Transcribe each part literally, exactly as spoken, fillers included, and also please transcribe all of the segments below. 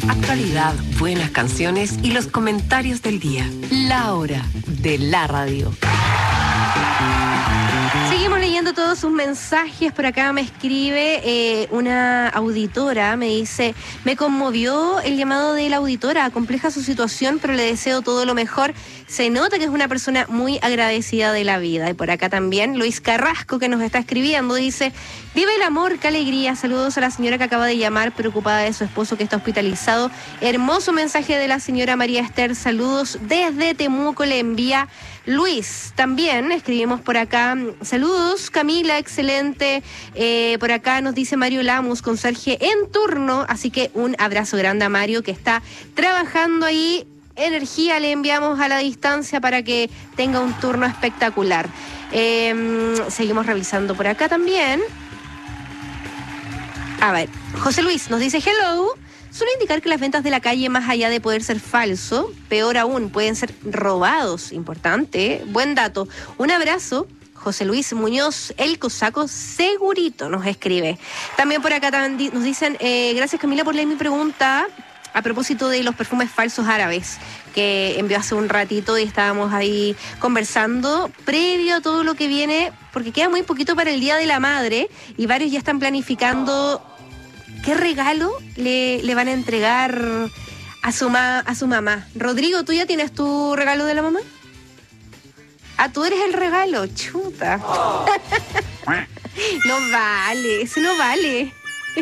Actualidad, buenas canciones y los comentarios del día. La hora de la radio. Seguimos leyendo todos sus mensajes. Por acá me escribe eh, una auditora, me dice: me conmovió el llamado de la auditora, compleja su situación, pero le deseo todo lo mejor. Se nota que es una persona muy agradecida de la vida. Y por acá también Luis Carrasco, que nos está escribiendo, dice: vive el amor, qué alegría. Saludos a la señora que acaba de llamar, preocupada de su esposo que está hospitalizado. Hermoso mensaje de la señora María Esther. Saludos desde Temuco, le envía Luis. También escribimos por acá: saludos Camila, excelente. Eh, por acá nos dice Mario Lamus, conserje en turno, así que un abrazo grande a Mario, que está trabajando ahí. Energía le enviamos a la distancia para que tenga un turno espectacular. Eh, seguimos revisando por acá también. A ver, José Luis nos dice: hello. Suele indicar que las ventas de la calle, más allá de poder ser falso, peor aún, pueden ser robados. Importante, buen dato. Un abrazo. José Luis Muñoz, el cosaco segurito, nos escribe. También por acá también nos dicen: eh, gracias Camila por leer mi pregunta a propósito de los perfumes falsos árabes que envió hace un ratito, y estábamos ahí conversando previo a todo lo que viene, porque queda muy poquito para el Día de la Madre y varios ya están planificando qué regalo le, le van a entregar a su, ma, a su mamá. Rodrigo, ¿tú ya tienes tu regalo de la mamá? Ah, tú eres el regalo, chuta. No vale, eso no vale.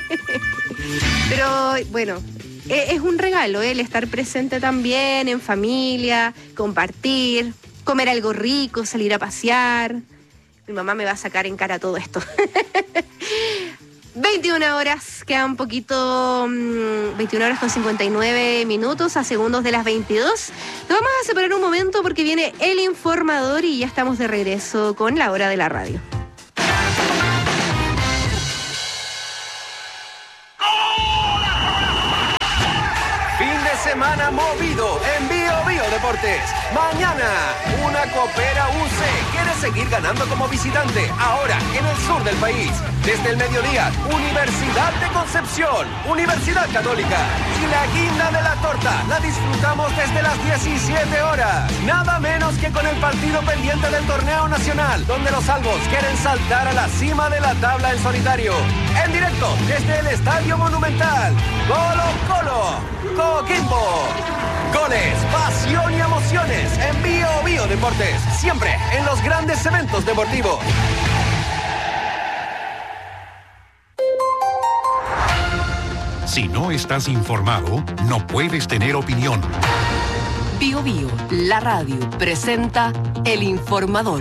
Pero bueno, es un regalo, ¿eh? El estar presente también en familia, compartir, comer algo rico, salir a pasear. Mi mamá me va a sacar en cara todo esto. veintiuna horas, queda un poquito, veintiuna horas con cincuenta y nueve minutos, a segundos de las veintidós. Nos vamos a separar un momento porque viene el informador y ya estamos de regreso con la hora de la radio. Semana movido en Bio Bio Deportes. Mañana, una Copera U C quiere seguir ganando como visitante, ahora en el sur del país. Desde el mediodía, Universidad de Concepción, Universidad Católica. Y la guinda de la torta la disfrutamos desde las diecisiete horas. Nada menos que con el partido pendiente del torneo nacional, donde los albos quieren saltar a la cima de la tabla en solitario. En directo desde el Estadio Monumental. Colo Colo. Coquimbo. Goles, pasión y emociones en Bio Bio Deportes. Siempre en los grandes eventos deportivos. Si no estás informado, no puedes tener opinión. Bio Bio, la radio, presenta El Informador.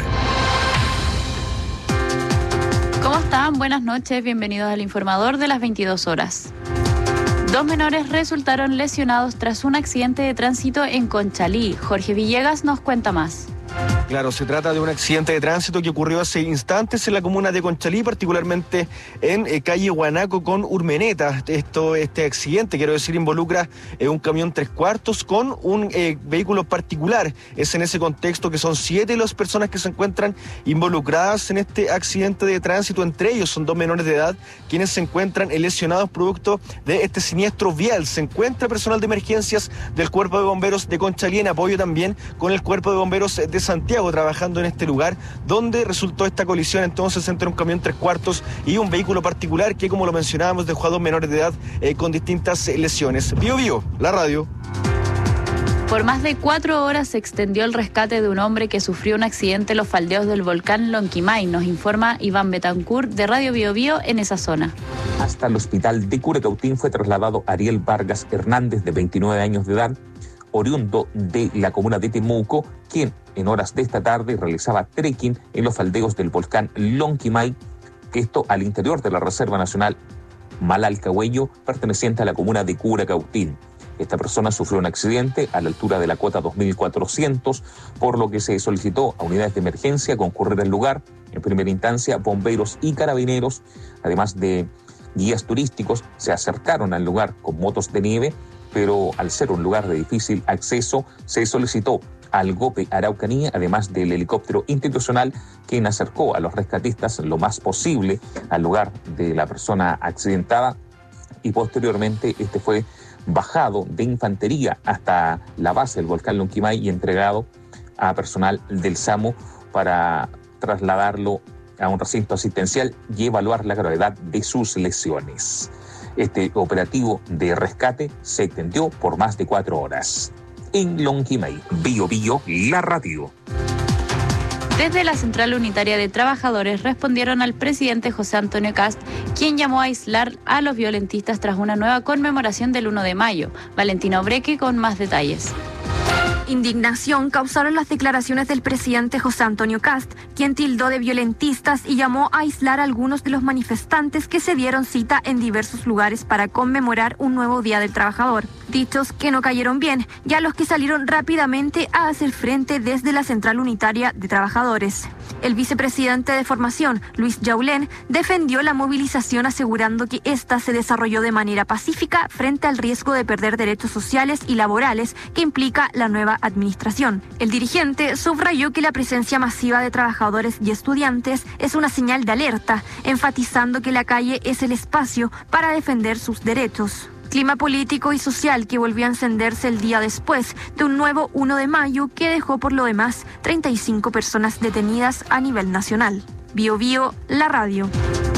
¿Cómo están? Buenas noches, bienvenidos al Informador de las veintidós horas. Dos menores resultaron lesionados tras un accidente de tránsito en Conchalí. Jorge Villegas nos cuenta más. Claro, se trata de un accidente de tránsito que ocurrió hace instantes en la comuna de Conchalí, particularmente en eh, calle Guanaco con Urmeneta. Esto, este accidente, quiero decir, involucra eh, un camión tres cuartos con un eh, vehículo particular. Es en ese contexto que son siete las personas que se encuentran involucradas en este accidente de tránsito. Entre ellos son dos menores de edad quienes se encuentran lesionados producto de este siniestro vial. Se encuentra personal de emergencias del Cuerpo de Bomberos de Conchalí en apoyo también con el Cuerpo de Bomberos de Santiago, trabajando en este lugar donde resultó esta colisión entonces entre un camión tres cuartos y un vehículo particular que, como lo mencionábamos, dejó a dos menores de edad eh, con distintas eh, lesiones. Bio Bio, la radio. Por más de cuatro horas se extendió el rescate de un hombre que sufrió un accidente en los faldeos del volcán Lonquimay, nos informa Iván Betancourt de Radio Bio Bio en esa zona. Hasta el hospital de Curacautín fue trasladado Ariel Vargas Hernández, de veintinueve años de edad, oriundo de la comuna de Temuco, quien en horas de esta tarde realizaba trekking en los faldeos del volcán Lonquimay, que esto al interior de la Reserva Nacional Malalcahuello, perteneciente a la comuna de Curacautín. Esta persona sufrió un accidente a la altura de la cuota dos mil cuatrocientos, por lo que se solicitó a unidades de emergencia concurrir al lugar. En primera instancia, bomberos y carabineros, además de guías turísticos, se acercaron al lugar con motos de nieve, pero al ser un lugar de difícil acceso, se solicitó al GOPE Araucanía, además del helicóptero institucional, quien acercó a los rescatistas lo más posible al lugar de la persona accidentada, y posteriormente este fue bajado de infantería hasta la base del volcán Lonquimay y entregado a personal del SAMU para trasladarlo a un recinto asistencial y evaluar la gravedad de sus lesiones. Este operativo de rescate se extendió por más de cuatro horas. En Lonquimay, Bio Bio, la radio. Desde la Central Unitaria de Trabajadores respondieron al presidente José Antonio Kast, quien llamó a aislar a los violentistas tras una nueva conmemoración del uno de mayo. Valentina Obreque con más detalles. Indignación causaron las declaraciones del presidente José Antonio Kast, quien tildó de violentistas y llamó a aislar a algunos de los manifestantes que se dieron cita en diversos lugares para conmemorar un nuevo Día del Trabajador. Dichos que no cayeron bien, ya los que salieron rápidamente a hacer frente desde la Central Unitaria de Trabajadores. El vicepresidente de Formación, Luis Yaulén, defendió la movilización asegurando que ésta se desarrolló de manera pacífica frente al riesgo de perder derechos sociales y laborales que implica la nueva administración. El dirigente subrayó que la presencia masiva de trabajadores y estudiantes es una señal de alerta, enfatizando que la calle es el espacio para defender sus derechos. Clima político y social que volvió a encenderse el día después de un nuevo uno de mayo que dejó por lo demás treinta y cinco personas detenidas a nivel nacional. Bio Bio, la radio.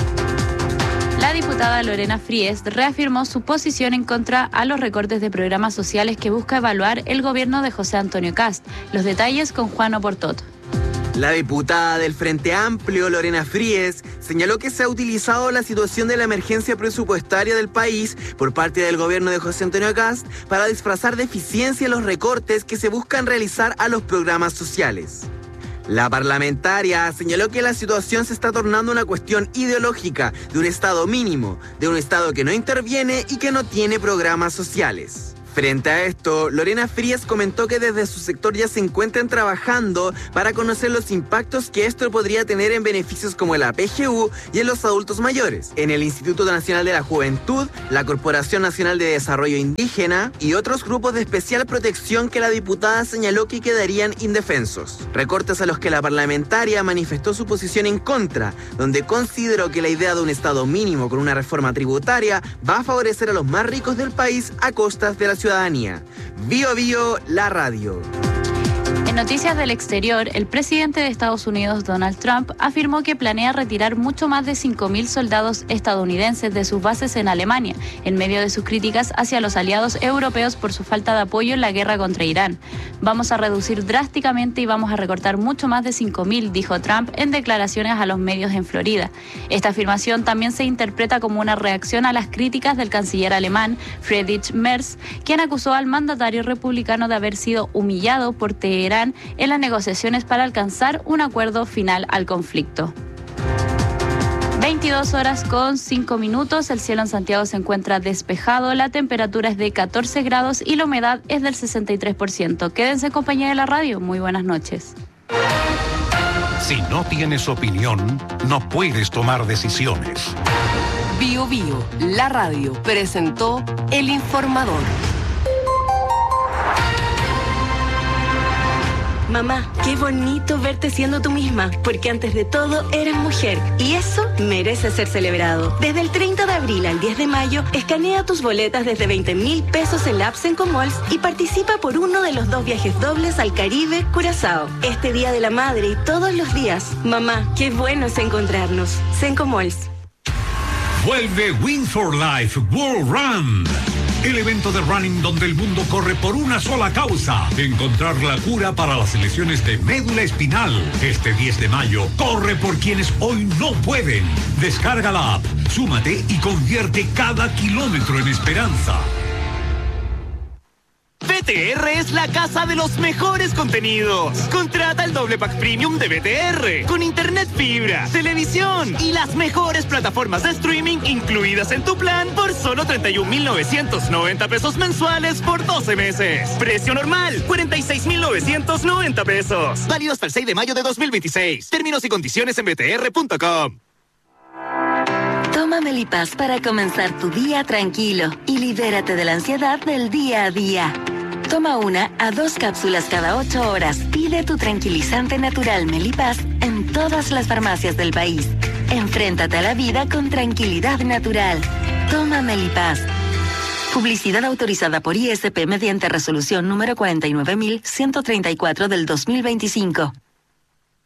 La diputada Lorena Fries reafirmó su posición en contra a los recortes de programas sociales que busca evaluar el gobierno de José Antonio Kast. Los detalles con Juan Oportot. La diputada del Frente Amplio, Lorena Fries, señaló que se ha utilizado la situación de la emergencia presupuestaria del país por parte del gobierno de José Antonio Kast para disfrazar de eficiencia los recortes que se buscan realizar a los programas sociales. La parlamentaria señaló que la situación se está tornando una cuestión ideológica de un Estado mínimo, de un Estado que no interviene y que no tiene programas sociales. Frente a esto, Lorena Fries comentó que desde su sector ya se encuentran trabajando para conocer los impactos que esto podría tener en beneficios como el A P G U y en los adultos mayores, en el Instituto Nacional de la Juventud, la Corporación Nacional de Desarrollo Indígena y otros grupos de especial protección que la diputada señaló que quedarían indefensos. Recortes a los que la parlamentaria manifestó su posición en contra, donde consideró que la idea de un Estado mínimo con una reforma tributaria va a favorecer a los más ricos del país a costas de la ciudadanía. Bio Bio, la radio. En noticias del exterior, el presidente de Estados Unidos, Donald Trump, afirmó que planea retirar mucho más de cinco mil soldados estadounidenses de sus bases en Alemania, en medio de sus críticas hacia los aliados europeos por su falta de apoyo en la guerra contra Irán. Vamos a reducir drásticamente y vamos a recortar mucho más de cinco mil, dijo Trump en declaraciones a los medios en Florida. Esta afirmación también se interpreta como una reacción a las críticas del canciller alemán, Friedrich Merz, quien acusó al mandatario republicano de haber sido humillado por Teherán en las negociaciones para alcanzar un acuerdo final al conflicto. veintidós horas con cinco minutos, el cielo en Santiago se encuentra despejado, la temperatura es de catorce grados y la humedad es del sesenta y tres por ciento. Quédense en compañía de la radio, muy buenas noches. Si no tienes opinión, no puedes tomar decisiones. Bio Bio, la radio, presentó El Informador. Mamá, qué bonito verte siendo tú misma, porque antes de todo eres mujer y eso merece ser celebrado. Desde el treinta de abril al diez de mayo, escanea tus boletas desde veinte mil pesos en la app Sencomalls y participa por uno de los dos viajes dobles al Caribe, Curazao. Este Día de la Madre y todos los días. Mamá, qué bueno es encontrarnos. Sencomalls. Vuelve Win for Life World Run. El evento de running donde el mundo corre por una sola causa: encontrar la cura para las lesiones de médula espinal. Este diez de mayo, corre por quienes hoy no pueden. Descarga la app, súmate y convierte cada kilómetro en esperanza. B T R es la casa de los mejores contenidos. Contrata el doble pack premium de B T R con internet fibra, televisión y las mejores plataformas de streaming incluidas en tu plan por solo treinta y un mil novecientos noventa pesos mensuales por doce meses. Precio normal, cuarenta y seis mil novecientos noventa pesos. Válido hasta el seis de mayo de dos mil veintiséis. Términos y condiciones en b t r punto com. Toma Melipaz para comenzar tu día tranquilo y libérate de la ansiedad del día a día. Toma una a dos cápsulas cada ocho horas. Pide tu tranquilizante natural Melipaz en todas las farmacias del país. Enfréntate a la vida con tranquilidad natural. Toma Melipaz. Publicidad autorizada por I S P mediante resolución número cuarenta y nueve mil ciento treinta y cuatro del dos mil veinticinco.